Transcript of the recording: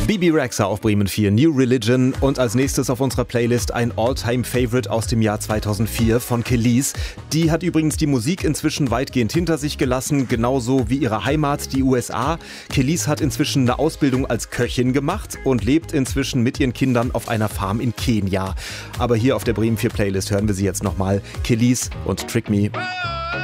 Bebe Rexha auf Bremen 4, New Religion, und als nächstes auf unserer Playlist ein All-Time-Favorite aus dem Jahr 2004 von Kelis. Die hat übrigens die Musik inzwischen weitgehend hinter sich gelassen, genauso wie ihre Heimat, die USA. Kelis hat inzwischen eine Ausbildung als Köchin gemacht und lebt inzwischen mit ihren Kindern auf einer Farm in Kenia. Aber hier auf der Bremen 4 Playlist hören wir sie jetzt nochmal. Kelis und Trick Me.